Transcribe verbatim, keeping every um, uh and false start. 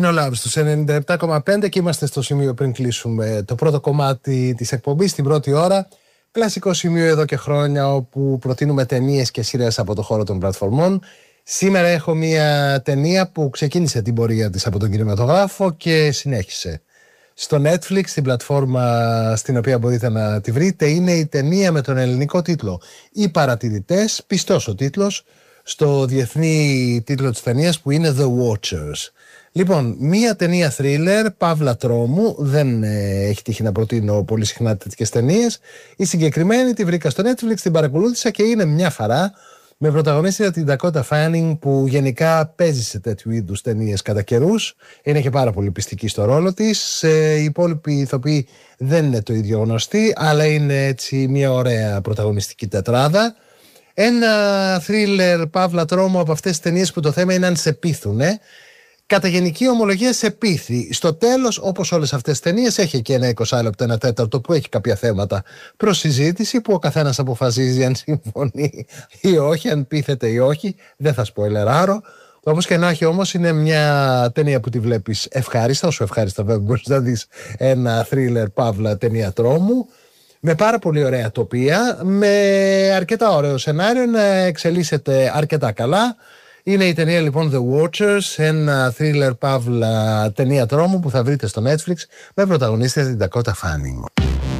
Είναι ο Λάμπς στους ενενήντα επτά κόμμα πέντε και είμαστε στο σημείο πριν κλείσουμε το πρώτο κομμάτι της εκπομπής, την πρώτη ώρα. Κλασικό σημείο εδώ και χρόνια όπου προτείνουμε ταινίες και σειρές από το χώρο των πλατφορμών. Σήμερα έχω μια ταινία που ξεκίνησε την πορεία της από τον κινηματογράφο και συνέχισε στο Netflix, την πλατφόρμα στην οποία μπορείτε να τη βρείτε. Είναι η ταινία με τον ελληνικό τίτλο «Οι Παρατηρητές», πιστός ο τίτλος, στο διεθνή τίτλο της ταινίας που είναι The Watchers. Λοιπόν, μία ταινία thriller, παύλα τρόμου, δεν ε, έχει τύχει να προτείνω πολύ συχνά τέτοιες ταινίες. Η συγκεκριμένη τη βρήκα στο Netflix, την παρακολούθησα και είναι μια χαρά, με πρωταγωνίστρια την Dakota Fanning, που γενικά παίζει σε τέτοιου είδους ταινίες κατά καιρούς. Είναι και πάρα πολύ πιστική στο ρόλο της. Ε, οι υπόλοιποι ηθοποιοί δεν είναι το ίδιο γνωστοί, αλλά είναι έτσι μια ωραία πρωταγωνιστική τετράδα. Ένα thriller, παύλα τρόμου, από αυτές τις ταινίες που το θέμα είναι αν σε πείθουνε. Κατά γενική ομολογία σε πείθει. Στο τέλος, όπως όλες αυτές τις ταινίες, έχει και ένα είκοσι λεπτό, ένα τέταρτο που έχει κάποια θέματα προς συζήτηση, που ο καθένας αποφασίζει αν συμφωνεί ή όχι, αν πείθεται ή όχι. Δεν θα σποιλεράρω. Όπως και να έχει, όμως, είναι μια ταινία που τη βλέπεις ευχάριστα, όσο ευχάριστα βέβαια μπορείς να δεις ένα thriller, παύλα ταινία τρόμου, με πάρα πολύ ωραία τοπία, με αρκετά ωραίο σενάριο, να εξελίσσεται αρκετά καλά. Είναι η ταινία λοιπόν The Watchers, ένα thriller παύλα ταινία τρόμου που θα βρείτε στο Netflix με πρωταγωνίστρια την Dakota Fanning.